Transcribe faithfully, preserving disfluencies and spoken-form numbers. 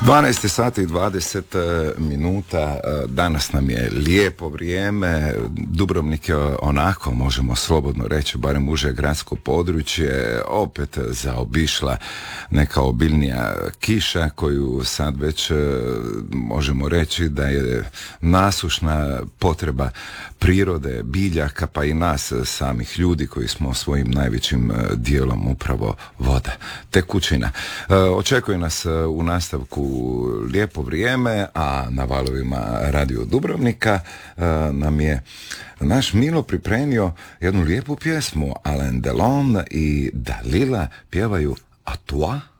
dvanaest sati i dvadeset minuta, danas nam je lijepo vrijeme, Dubrovnik je onako, možemo slobodno reći, barem uže gradsko područje, opet zaobišla neka obilnija kiša koju sad već možemo reći da je nasušna potreba prirode, biljaka, pa i nas samih ljudi koji smo svojim najvećim dijelom upravo voda, tekućina. Očekuje nas u nastavku lijepo vrijeme, a na valovima Radio Dubrovnika nam je naš Milo pripremio jednu lijepu pjesmu. Alain Delon i Dalila pjevaju A toi